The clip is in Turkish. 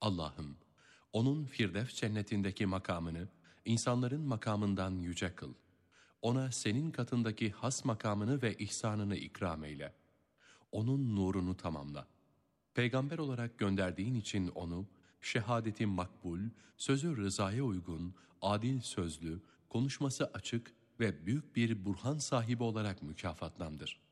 Allah'ım, onun Firdevs cennetindeki makamını insanların makamından yüce kıl. Ona senin katındaki has makamını ve ihsanını ikram eyle. Onun nurunu tamamla. Peygamber olarak gönderdiğin için onu, şehadeti makbul, sözü rızaya uygun, adil sözlü, konuşması açık ve büyük bir burhan sahibi olarak mükafatlandır.